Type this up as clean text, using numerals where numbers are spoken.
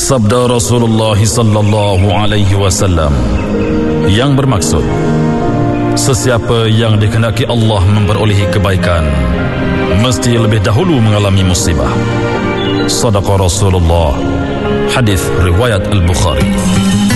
Sabda Rasulullah sallallahu alaihi wasallam yang bermaksud, sesiapa yang dikehendaki Allah memperolehi kebaikan mesti lebih dahulu mengalami musibah. Sadaqa Rasulullah. Hadis riwayat Al-Bukhari.